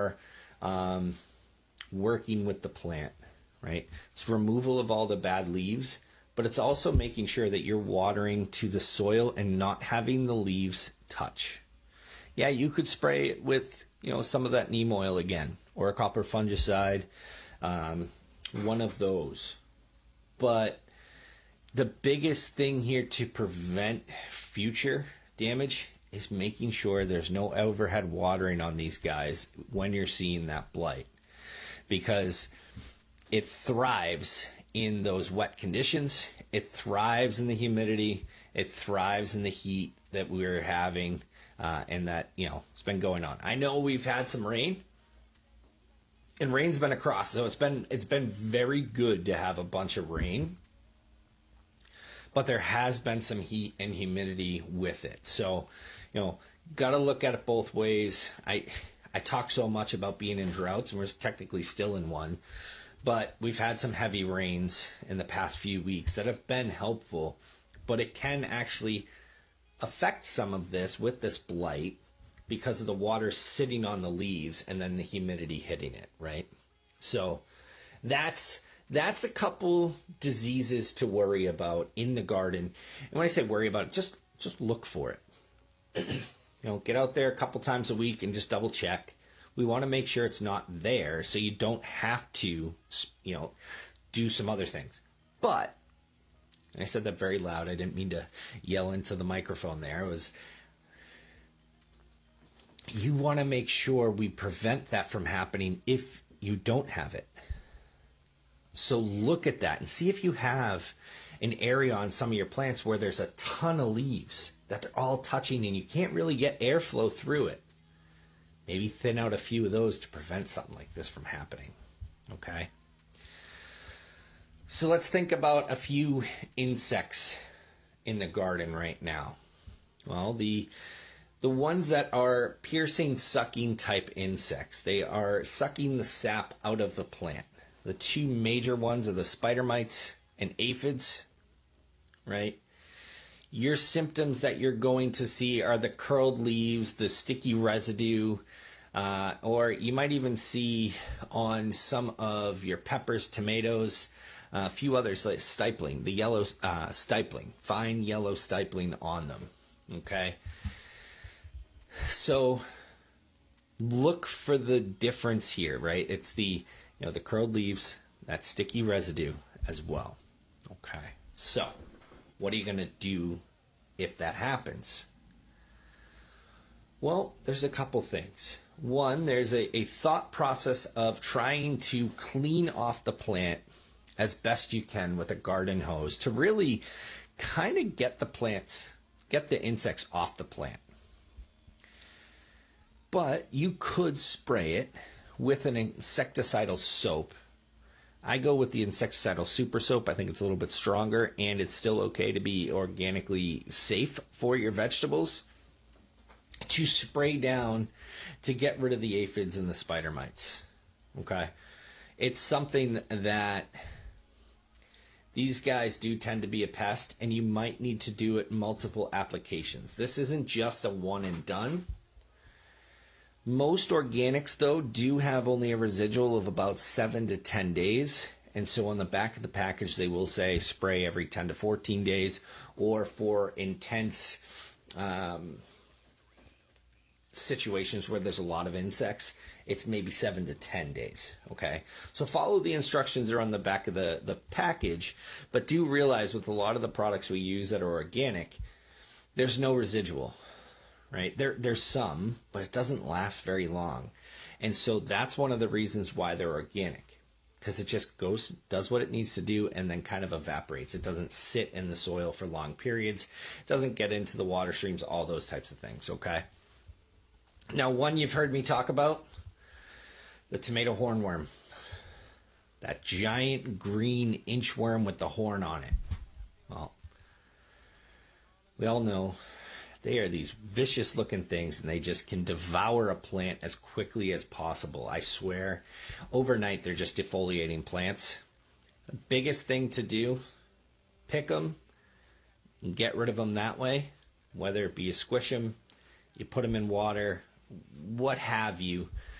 are working with the plant, right? It's removal of all the bad leaves, but it's also making sure that you're watering to the soil and not having the leaves touch. Yeah, you could spray it with, some of that neem oil again, or a copper fungicide, one of those. But the biggest thing here to prevent future damage is making sure there's no overhead watering on these guys when you're seeing that blight, because it thrives in those wet conditions. It thrives in the humidity. It thrives in the heat that we're having, and that, it's been going on. I know we've had some rain, and rain's been across, so it's been very good to have a bunch of rain. But there has been some heat and humidity with it. So, got to look at it both ways. I talk so much about being in droughts, and we're technically still in one. But we've had some heavy rains in the past few weeks that have been helpful. But it can actually affect some of this with this blight because of the water sitting on the leaves and then the humidity hitting it, right? So that's a couple diseases to worry about in the garden. And when I say worry about it, just look for it. Get out there a couple times a week and just double check. We want to make sure it's not there so you don't have to, do some other things. But, and I said that very loud. I didn't mean to yell into the microphone there. You want to make sure we prevent that from happening if you don't have it. So look at that and see if you have an area on some of your plants where there's a ton of leaves that they're all touching and you can't really get airflow through it. Maybe thin out a few of those to prevent something like this from happening. Okay? So let's think about a few insects in the garden right now. Well, the ones that are piercing, sucking type insects, they are sucking the sap out of the plant. The two major ones are the spider mites and aphids, right? Your symptoms that you're going to see are the curled leaves, the sticky residue, or you might even see on some of your peppers, tomatoes, a few others like stippling, the yellow stippling, fine yellow stippling on them, okay? So look for the difference here, right? It's the curled leaves, that sticky residue as well. Okay, so what are you going to do if that happens? Well, there's a couple things. One, there's a thought process of trying to clean off the plant as best you can with a garden hose to really kind of get the insects off the plant. But you could spray it with an insecticidal soap. I go with the insecticidal super soap. I think it's a little bit stronger, and it's still okay to be organically safe for your vegetables to spray down to get rid of the aphids and the spider mites. Okay? It's something that these guys do tend to be a pest, and you might need to do it multiple applications. This isn't just a one and done. Most organics, though, do have only a residual of about 7 to 10 days. And so on the back of the package, they will say spray every 10 to 14 days. Or for intense situations where there's a lot of insects, it's maybe 7 to 10 days. Okay? So follow the instructions that are on the back of the package. But do realize with a lot of the products we use that are organic, there's no residual. Right? There's some, but it doesn't last very long. And so that's one of the reasons why they're organic, because it just does what it needs to do and then kind of evaporates. It doesn't sit in the soil for long periods. It doesn't get into the water streams, all those types of things, okay? Now, one you've heard me talk about, the tomato hornworm. That giant green inchworm with the horn on it. Well, we all know they are these vicious looking things, and they just can devour a plant as quickly as possible. I swear, overnight they're just defoliating plants. The biggest thing to do, pick them and get rid of them that way, whether it be you squish them, you put them in water, what have you.